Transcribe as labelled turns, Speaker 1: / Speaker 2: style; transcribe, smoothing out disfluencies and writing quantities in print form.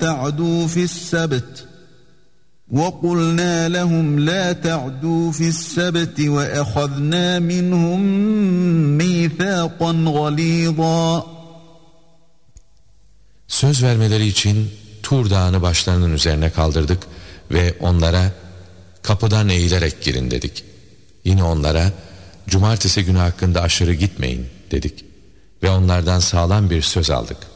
Speaker 1: تعدوا في السبت وقلنا لهم لا تعدوا في السبت وأخذنا منهم ميثاقا غليظا.
Speaker 2: Söz vermeleri için Tur Dağı'nı başlarının üzerine kaldırdık ve onlara kapıdan eğilerek girin dedik. Yine onlara cumartesi günü hakkında aşırı gitmeyin dedik ve onlardan sağlam bir söz aldık.